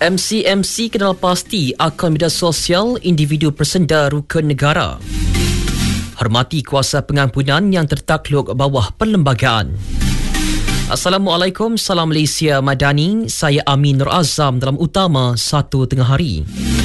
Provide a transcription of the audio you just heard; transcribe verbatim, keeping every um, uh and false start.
M C M C kenal pasti akaun media sosial individu persenda rukun negara. Hormati kuasa pengampunan yang tertakluk bawah perlembagaan. Assalamualaikum, salam Malaysia Madani. Saya Amin Nur Azam dalam utama satu tengah hari.